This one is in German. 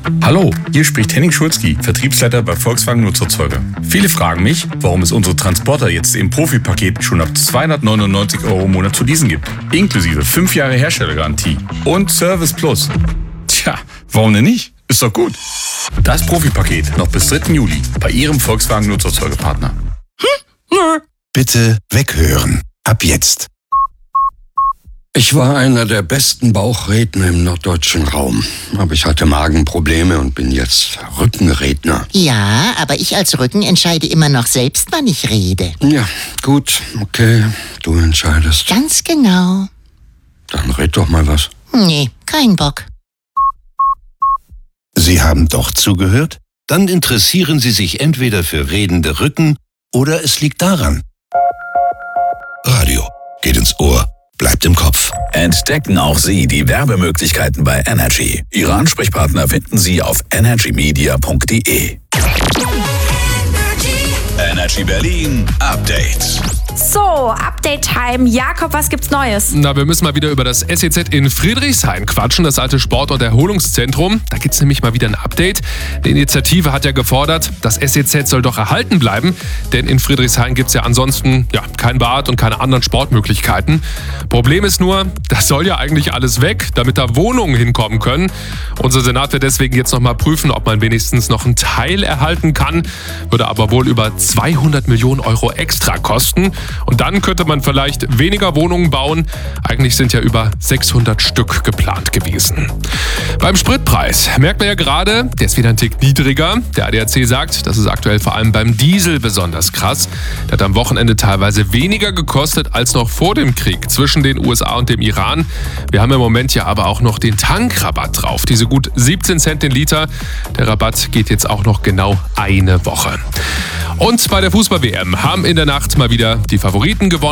Hallo, hier spricht Henning Schulzki, Vertriebsleiter bei Volkswagen Nutzerzeuge. Viele fragen mich, warum es unsere Transporter jetzt im Profi-Paket schon ab 299 € im Monat zu leasen gibt. Inklusive 5 Jahre Herstellergarantie und Service Plus. Tja, warum denn nicht? Ist doch gut. Das Profi-Paket noch bis 3. Juli bei Ihrem Volkswagen Nutzerzeugepartner. Bitte weghören. Ab jetzt. Ich war einer der besten Bauchredner im norddeutschen Raum. Aber ich hatte Magenprobleme und bin jetzt Rückenredner. Ja, aber ich als Rücken entscheide immer noch selbst, wann ich rede. Ja, gut, okay, du entscheidest. Ganz genau. Dann red doch mal was. Nee, kein Bock. Sie haben doch zugehört? Dann interessieren Sie sich entweder für redende Rücken oder es liegt daran. Radio geht ins Ohr, bleibt im Kopf. Entdecken auch Sie die Werbemöglichkeiten bei Energy. Ihre Ansprechpartner finden Sie auf energymedia.de. Energy Berlin Update. So, Update-Time. Jakob, was gibt's Neues? Na, wir müssen mal wieder über das SEZ in Friedrichshain quatschen, das alte Sport- und Erholungszentrum. Da gibt's nämlich mal wieder ein Update. Die Initiative hat ja gefordert, das SEZ soll doch erhalten bleiben, denn in Friedrichshain gibt's ja ansonsten kein Bad und keine anderen Sportmöglichkeiten. Problem ist nur, das soll ja eigentlich alles weg, damit da Wohnungen hinkommen können. Unser Senat wird deswegen jetzt nochmal prüfen, ob man wenigstens noch einen Teil erhalten kann, würde aber wohl über 200 Millionen € extra kosten. Und dann könnte man vielleicht weniger Wohnungen bauen. Eigentlich sind ja über 600 Stück geplant gewesen. Beim Spritpreis merkt man ja gerade, der ist wieder ein Tick niedriger. Der ADAC sagt, das ist aktuell vor allem beim Diesel besonders krass. Der hat am Wochenende teilweise weniger gekostet als noch vor dem Krieg zwischen den USA und dem Iran. Wir haben im Moment ja aber auch noch den Tankrabatt drauf. Diese gut 17 Cent den Liter. Der Rabatt geht jetzt auch noch genau eine Woche. Und bei der Fußball-WM haben in der Nacht mal wieder die Favoriten gewonnen.